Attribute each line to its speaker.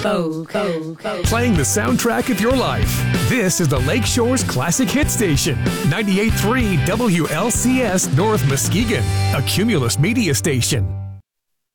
Speaker 1: Playing the soundtrack of your life. This is the Lakeshore's Classic Hit Station. 98.3 WLCS North Muskegon. A Cumulus Media Station.